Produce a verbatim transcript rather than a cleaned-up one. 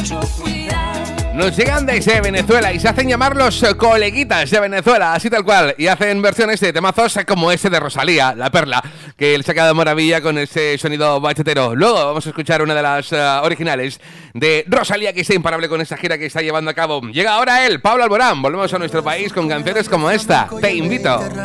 Nos llegan desde Venezuela y se hacen llamar los coleguitas de Venezuela, así tal cual, y hacen versiones de temazos como ese de Rosalía, La Perla, que les ha quedado maravilla con ese sonido bachatero. Luego vamos a escuchar una de las uh, originales de Rosalía, que está imparable con esa gira que está llevando a cabo. Llega ahora él, Pablo Alborán. Volvemos a nuestro país con canciones como esta, Te Invito.